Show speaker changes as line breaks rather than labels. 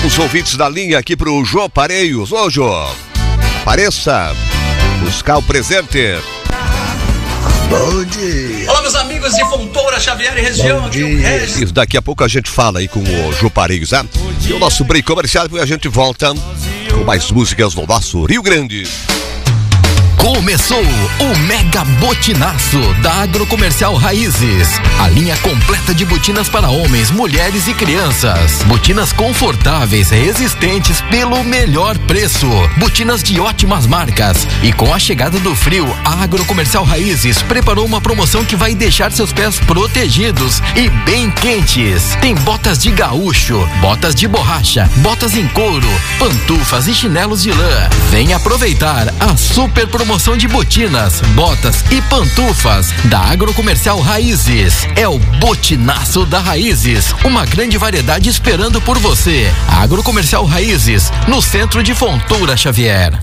Temos ouvintes da linha aqui pro Jô Pareios. Ô Jô, apareça buscar o presente.
Bom dia.
Olá, meus amigos de Fontoura, Xavier e região. Aqui o Regis.
Daqui a pouco a gente fala aí com o Jô Pareios, tá? E o nosso break comercial, e a gente volta com mais músicas do nosso Rio Grande.
Começou o Mega Botinaço da Agrocomercial Raízes. A linha completa de botinas para homens, mulheres e crianças. Botinas confortáveis, resistentes pelo melhor preço. Botinas de ótimas marcas. E com a chegada do frio, a Agrocomercial Raízes preparou uma promoção que vai deixar seus pés protegidos e bem quentes. Tem botas de gaúcho, botas de borracha, botas em couro, pantufas e chinelos de lã. Venha aproveitar a super promoção de botinas, botas e pantufas da Agrocomercial Raízes. É o Botinaço da Raízes, uma grande variedade esperando por você. Agrocomercial Raízes, no centro de Fontoura, Xavier.